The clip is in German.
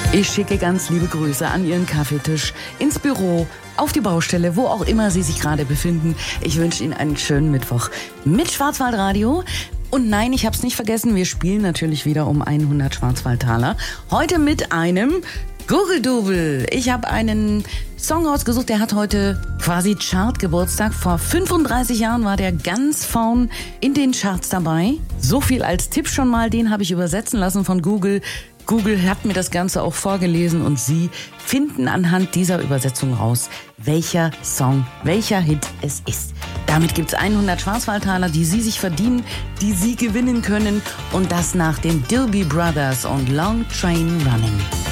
Ich schicke ganz liebe Grüße an Ihren Kaffeetisch, ins Büro, auf die Baustelle, wo auch immer Sie sich gerade befinden. Ich wünsche Ihnen einen schönen Mittwoch mit Schwarzwaldradio. Und nein, ich habe es nicht vergessen, wir spielen natürlich wieder um 100 Schwarzwaldtaler. Heute mit einem Gurgeldubel. Ich habe einen Song ausgesucht, der hat heute quasi Chartgeburtstag. Vor 35 Jahren war der ganz vorn in den Charts dabei. So viel als Tipp schon mal, den habe ich übersetzen lassen von Google. Google hat mir das Ganze auch vorgelesen und Sie finden anhand dieser Übersetzung raus, welcher Song, welcher Hit es ist. Damit gibt's 100 Schwarzwaldtaler, die Sie sich verdienen, die Sie gewinnen können und das nach den Dilby Brothers und Long Train Running.